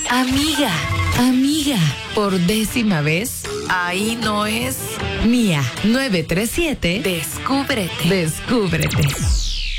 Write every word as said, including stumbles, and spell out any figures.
Amiga, amiga, por décima vez, ahí no es. Mía, nueve tres siete, descúbrete. Descúbrete.